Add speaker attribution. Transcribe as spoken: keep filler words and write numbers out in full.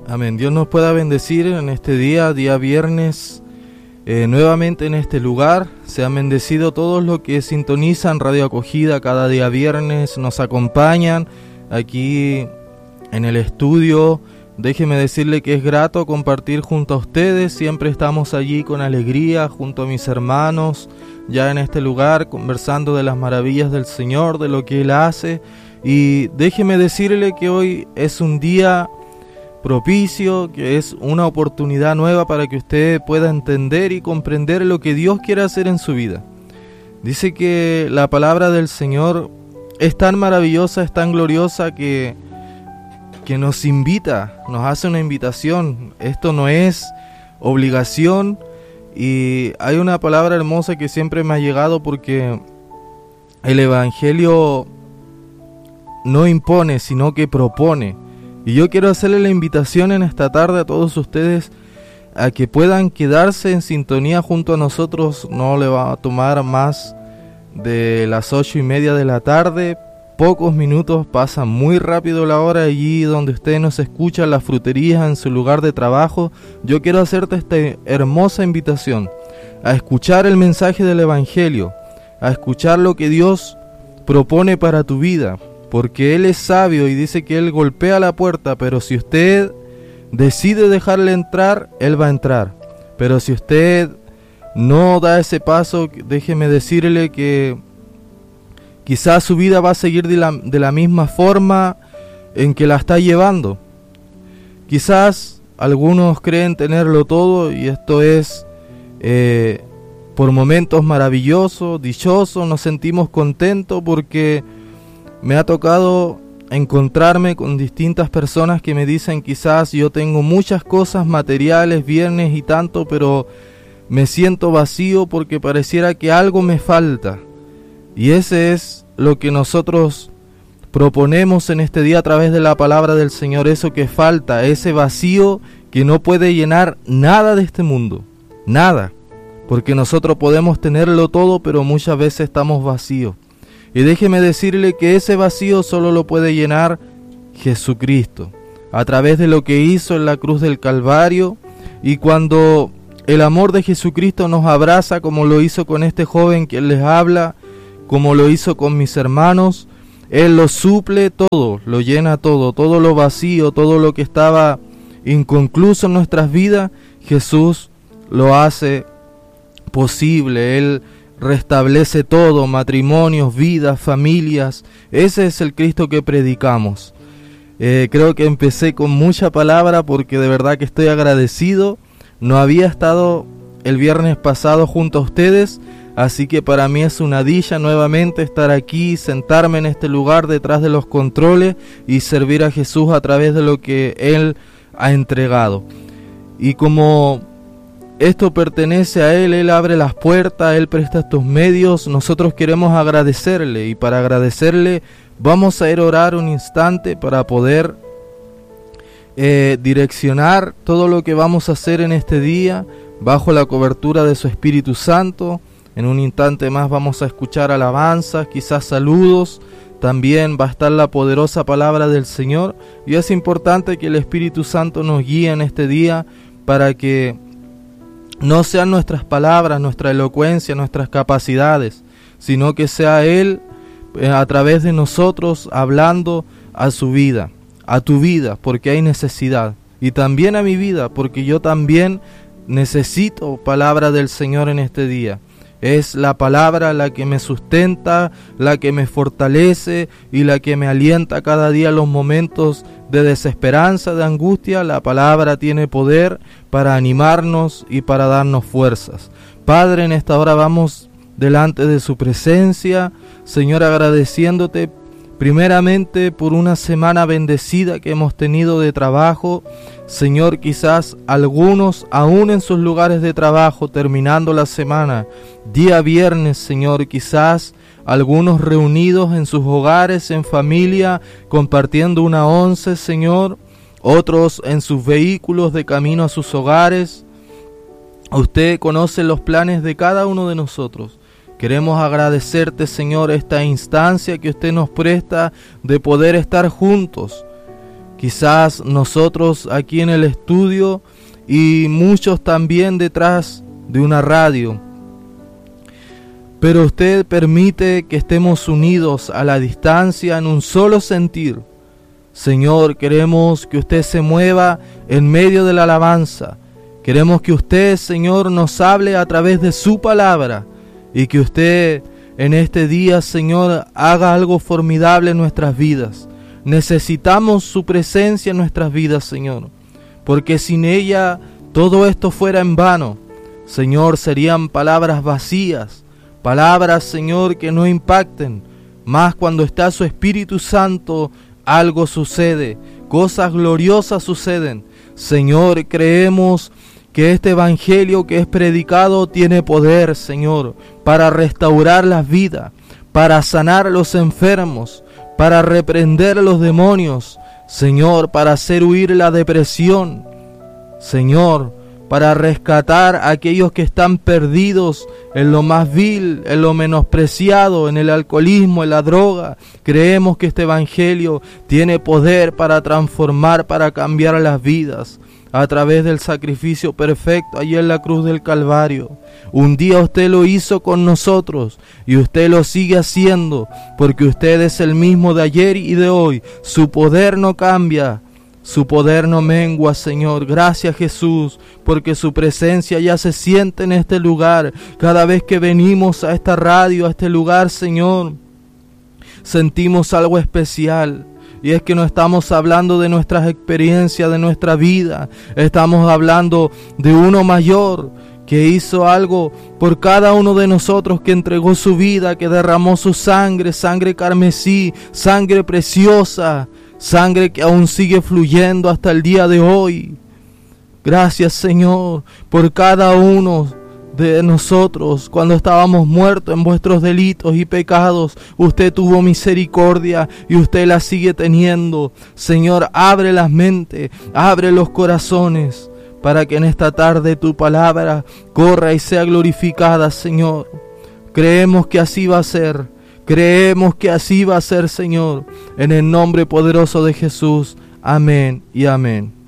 Speaker 1: Amén. Dios nos pueda bendecir en este día, día viernes, eh, nuevamente en este lugar. Sean bendecidos todos los que sintonizan Radio Acogida cada día viernes, nos acompañan aquí en el estudio. Déjeme decirle que es grato compartir junto a ustedes. Siempre estamos allí con alegría junto a mis hermanos, ya en este lugar, conversando de las maravillas del Señor, de lo que Él hace. Y déjeme decirle que hoy es un día propicio, que es una oportunidad nueva para que usted pueda entender y comprender lo que Dios quiere hacer en su vida. Dice que la palabra del Señor es tan maravillosa, es tan gloriosa que, que nos invita, nos hace una invitación. Esto no es obligación, y hay una palabra hermosa que siempre me ha llegado, porque el Evangelio no impone, sino que propone. Y yo quiero hacerle la invitación en esta tarde a todos ustedes a que puedan quedarse en sintonía junto a nosotros. No le va a tomar más de las ocho y media de la tarde. Pocos minutos, pasa muy rápido la hora allí donde usted nos escucha, en las fruterías, en su lugar de trabajo. Yo quiero hacerte esta hermosa invitación a escuchar el mensaje del Evangelio, a escuchar lo que Dios propone para tu vida. Porque Él es sabio y dice que Él golpea la puerta, pero si usted decide dejarle entrar, Él va a entrar. Pero si usted no da ese paso, déjeme decirle que quizás su vida va a seguir de la, de la misma forma en que la está llevando. Quizás algunos creen tenerlo todo, y esto es eh, por momentos maravillosos, dichosos, nos sentimos contentos porque me ha tocado encontrarme con distintas personas que me dicen: quizás yo tengo muchas cosas materiales, bienes y tanto, pero me siento vacío porque pareciera que algo me falta. Y ese es lo que nosotros proponemos en este día a través de la palabra del Señor, eso que falta, ese vacío que no puede llenar nada de este mundo, nada, porque nosotros podemos tenerlo todo, pero muchas veces estamos vacíos. Y déjeme decirle que ese vacío solo lo puede llenar Jesucristo, a través de lo que hizo en la cruz del Calvario. Y cuando el amor de Jesucristo nos abraza, como lo hizo con este joven que les habla, como lo hizo con mis hermanos, Él lo suple todo, lo llena todo, todo lo vacío, todo lo que estaba inconcluso en nuestras vidas, Jesús lo hace posible. Él restablece todo, matrimonios, vidas, familias. Ese es el Cristo que predicamos. Eh, creo que empecé con mucha palabra porque de verdad que estoy agradecido. No había estado el viernes pasado junto a ustedes, así que para mí es una dicha nuevamente estar aquí, sentarme en este lugar detrás de los controles y servir a Jesús a través de lo que Él ha entregado. Y como esto pertenece a Él, Él abre las puertas, Él presta estos medios, nosotros queremos agradecerle, y para agradecerle vamos a ir a orar un instante para poder eh, direccionar todo lo que vamos a hacer en este día bajo la cobertura de su Espíritu Santo. En un instante más vamos a escuchar alabanzas, quizás saludos, también va a estar la poderosa palabra del Señor, y es importante que el Espíritu Santo nos guíe en este día para que no sean nuestras palabras, nuestra elocuencia, nuestras capacidades, sino que sea Él eh, a través de nosotros hablando a su vida, a tu vida, porque hay necesidad, y también a mi vida, porque yo también necesito palabra del Señor en este día. Es la palabra la que me sustenta, la que me fortalece y la que me alienta cada día en los momentos de desesperanza, de angustia. La palabra tiene poder para animarnos y para darnos fuerzas. Padre, en esta hora vamos delante de su presencia, Señor, agradeciéndote primeramente por una semana bendecida que hemos tenido de trabajo. Señor, quizás algunos aún en sus lugares de trabajo, terminando la semana, día viernes, Señor, quizás algunos reunidos en sus hogares, en familia, compartiendo una once, Señor, otros en sus vehículos de camino a sus hogares. Usted conoce los planes de cada uno de nosotros. Queremos agradecerte, Señor, esta instancia que usted nos presta de poder estar juntos. quizás nosotros aquí en el estudio y muchos también detrás de una radio. Pero usted permite que estemos unidos a la distancia en un solo sentir. Señor, queremos que usted se mueva en medio de la alabanza. Queremos que usted, Señor, nos hable a través de su palabra y que usted en este día, Señor, haga algo formidable en nuestras vidas. Necesitamos su presencia en nuestras vidas, Señor, porque sin ella todo esto fuera en vano. Señor, serían palabras vacías, palabras, Señor, que no impacten. Más cuando está su Espíritu Santo, algo sucede, cosas gloriosas suceden. Señor, creemos que este evangelio que es predicado tiene poder, Señor, para restaurar las vidas, para sanar a los enfermos, para reprender a los demonios, Señor, para hacer huir la depresión, Señor, para rescatar a aquellos que están perdidos en lo más vil, en lo menospreciado, en el alcoholismo, en la droga. Creemos que este evangelio tiene poder para transformar, para cambiar las vidas a través del sacrificio perfecto allí en la cruz del Calvario. Un día usted lo hizo con nosotros y usted lo sigue haciendo, porque usted es el mismo de ayer y de hoy. Su poder no cambia, su poder no mengua, Señor. Gracias, Jesús, porque su presencia ya se siente en este lugar. Cada vez que venimos a esta radio, a este lugar, Señor, sentimos algo especial. Y es que no estamos hablando de nuestras experiencias, de nuestra vida. Estamos hablando de uno mayor que hizo algo por cada uno de nosotros, que entregó su vida, que derramó su sangre, sangre carmesí, sangre preciosa, sangre que aún sigue fluyendo hasta el día de hoy. Gracias, Señor, por cada uno de nosotros. Cuando estábamos muertos en vuestros delitos y pecados, usted tuvo misericordia y usted la sigue teniendo. Señor, abre las mentes, abre los corazones, para que en esta tarde tu palabra corra y sea glorificada, Señor. Creemos que así va a ser, creemos que así va a ser, Señor, en el nombre poderoso de Jesús. Amén y amén.